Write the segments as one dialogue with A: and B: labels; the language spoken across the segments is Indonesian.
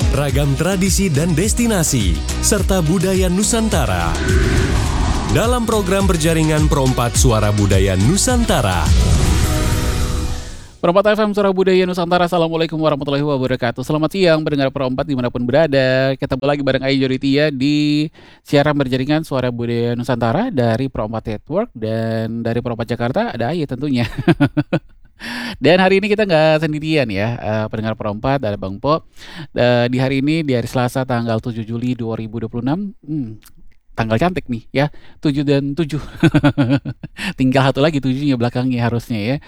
A: ragam tradisi dan destinasi, serta budaya Nusantara. Dalam program berjaringan Perompat Suara Budaya Nusantara.
B: Perompat FM Suara Budaya Nusantara. Assalamualaikum warahmatullahi wabarakatuh. Selamat siang pendengar Perompat dimanapun berada. Ketemu lagi bareng Ayu Joritia di siaran berjaringan Suara Budaya Nusantara dari Perompat Network. Dan dari Perompat Jakarta ada Ayu tentunya. Dan hari ini kita nggak sendirian ya, pendengar Perompat, ada Bang Po. Di hari ini, di hari Selasa tanggal 7 Juli 2026, tanggal cantik nih ya, 7 dan 7. Tinggal satu lagi 7-nya belakangnya harusnya ya.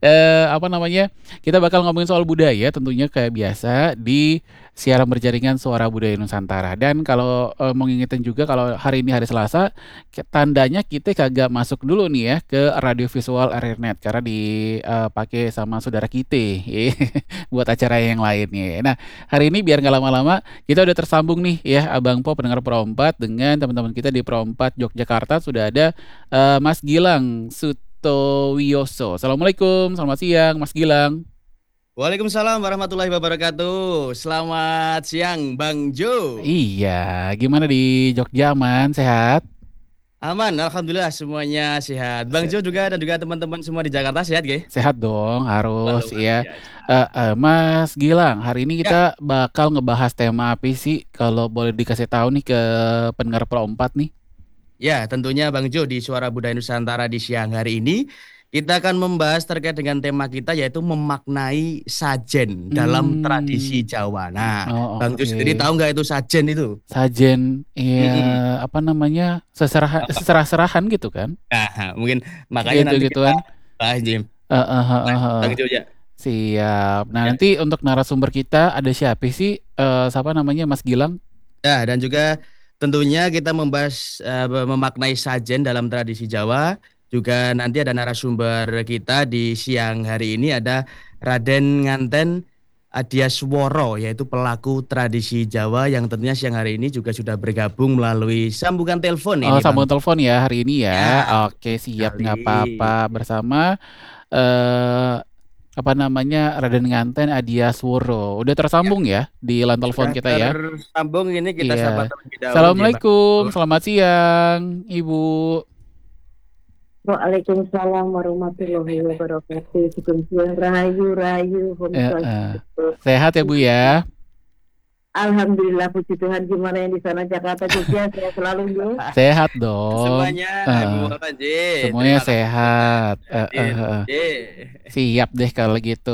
B: Kita bakal ngomongin soal budaya tentunya kayak biasa di siaran berjaringan Suara Budaya Nusantara. Dan kalau mau ngingetin juga kalau hari ini hari Selasa, tandanya kita kagak masuk dulu nih ya ke radio visual RRNet karena dipakai sama saudara kita buat acara yang lainnya. Nah, hari ini biar nggak lama-lama kita udah tersambung nih ya Abang Po pendengar Perompat dengan teman-teman kita di Perompat Yogyakarta. Sudah ada Mas Gilang Sutowiyoso. Assalamualaikum, selamat siang Mas Gilang.
C: Waalaikumsalam warahmatullahi wabarakatuh. Selamat siang Bang Jo.
B: Iya, gimana di Jogja, aman, sehat?
C: Aman, alhamdulillah semuanya sehat. Bang Jo juga dan juga teman-teman semua di Jakarta sehat, ge?
B: Sehat dong, harus
C: Luar
B: ya.
C: biasa.
B: Mas Gilang, hari ini
C: Ya,
B: kita bakal ngebahas tema apa sih? Kalau boleh dikasih tahu nih ke pendengar Perompat nih.
C: ya tentunya Bang Jo di Suara Budaya Nusantara di siang hari ini kita akan membahas terkait dengan tema kita yaitu memaknai sajen dalam tradisi
B: Hmm,
C: Jawa. Nah,
B: oh
C: Bang Jo
B: oke.
C: sendiri tahu nggak itu sajen itu?
B: Sajen,
C: Mm-mm.
B: ya apa namanya? Seserah-serahan gitu kan?
C: Nah, mungkin makanya nanti kita
B: Gitu-gituan.
C: bahas, Jim.
B: Eh, eh, eh, eh, eh.
C: Bang Jo ya.
B: Siap. Nah,
C: Ya.
B: nanti untuk narasumber kita ada siapa sih? Siapa namanya Mas Gilang?
C: Ya, dan juga tentunya kita membahas memaknai sajen dalam tradisi Jawa. Juga nanti ada narasumber kita di siang hari ini ada Raden Nganten Adyasworo yaitu pelaku tradisi Jawa yang tentunya siang hari ini juga sudah bergabung melalui sambungan telepon
B: Oh,
C: ini
B: sambungan
C: Bang.
B: telepon ya hari ini ya.
C: Ya,
B: Oke, siap, nggak
C: kali.
B: apa-apa. Bersama eh Raden Nganten Adyasworo. Udah
C: Ya,
B: tersambung ya di line telepon
C: sudah
B: kita ya.
C: tersambung ini kita sapa
B: Iya.
C: terlebih dahulu nih Bang.
B: Assalamualaikum, selamat siang, Ibu.
D: Waalaikumsalam warahmatullahi wabarakatuh. Sugeng siang rahayu rahayu Om
B: Eh, eh.
D: Swastiastu.
B: Sehat ya Bu ya.
D: Alhamdulillah puji Tuhan, gimana yang di sana Jakarta Jogja saya selalu ya.
B: Sehat dong.
C: Semuanya Ibu
B: Eh,
C: Bapak J.
B: semuanya
C: Terima kasih sudah
B: sehat.
C: hadir. J.
B: Siap deh kalau gitu.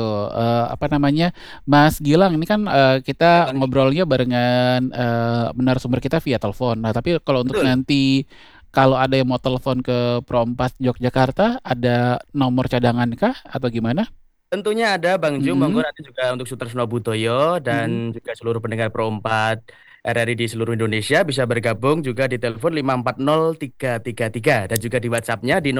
B: Mas Gilang, ini kan
C: Ya,
B: kita
C: Bang.
B: ngobrolnya barengan narasumber kita via telepon. Nah, tapi kalau untuk
C: Betul.
B: nanti kalau ada yang mau telepon ke Perompas Yogyakarta, ada nomor cadangan kah atau gimana?
C: Tentunya ada Bang Ju, monggo
B: Mm-mm,
C: nanti juga untuk Sutarsono Budoyo
B: mm-mm.
C: dan juga seluruh pendengar Pro 4 RRI di seluruh Indonesia bisa bergabung juga di telepon 540 333 dan juga di WhatsApp-nya di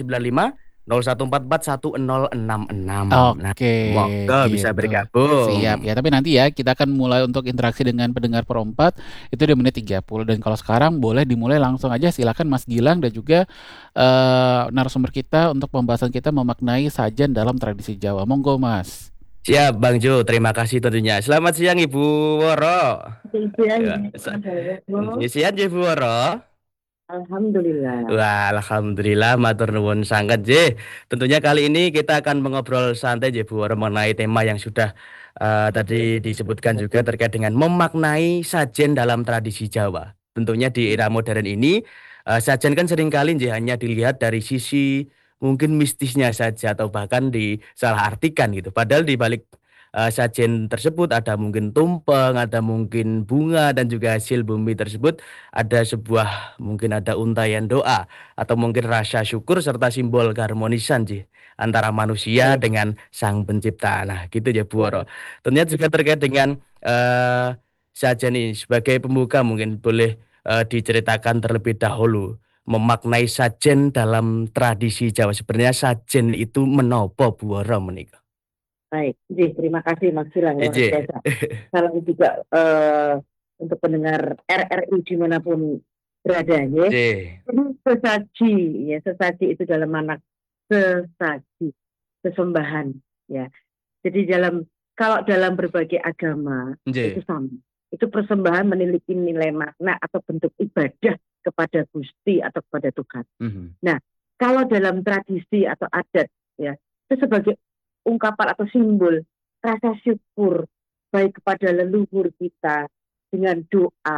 C: 0895 0144 1066. Nah,
B: Oke,
C: monggo bisa
B: gitu. Siap
C: bergabung.
B: ya. Tapi nanti ya kita akan mulai untuk interaksi dengan pendengar Perompat itu di menit 30. Dan kalau sekarang boleh dimulai langsung aja, silakan Mas Gilang dan juga narasumber kita untuk pembahasan kita memaknai sajian dalam tradisi Jawa. Monggo Mas.
C: Siap Bang Ju, terima kasih tentunya. Selamat siang Ibu Woro.
D: Sugeng siang
C: Ya,
D: ini Mas.
C: siang Ibu Woro.
D: Alhamdulillah.
C: Wah, alhamdulillah, matur nuwun sangat, J. Tentunya kali ini kita akan mengobrol santai, J, Bu, mengenai tema yang sudah tadi disebutkan juga terkait dengan memaknai sajen dalam tradisi Jawa. Tentunya di era modern ini, sajen kan seringkali J, hanya dilihat dari sisi mungkin mistisnya saja atau bahkan disalahartikan gitu. Padahal di balik sajen tersebut ada mungkin tumpeng, ada mungkin bunga dan juga hasil bumi tersebut ada sebuah mungkin ada untayan doa atau mungkin rasa syukur serta simbol keharmonisan sih antara manusia
D: Baik,
C: dengan sang pencipta. Nah, gitu ya Bu Oro.
D: baik.
C: Tentunya juga terkait dengan sajian ini sebagai pembuka mungkin boleh diceritakan terlebih dahulu memaknai sajen dalam tradisi Jawa. Sebenarnya sajen itu menopo Bu Oro menika.
D: Baik. Terima kasih Mas Gilang luar
C: Eje.
D: biasa. Salam juga untuk pendengar RRI dimanapun berada ya.
C: J.
D: Ini sesaji ya, sesaji itu dalam makna sesaji, sesembahan ya. Jadi kalau dalam berbagai agama itu
C: J.
D: sama. itu persembahan memiliki nilai makna atau bentuk ibadah kepada Gusti atau kepada Tuhan. Nah, kalau dalam tradisi atau adat ya, itu sebagai ungkapan atau simbol rasa syukur baik kepada leluhur kita dengan doa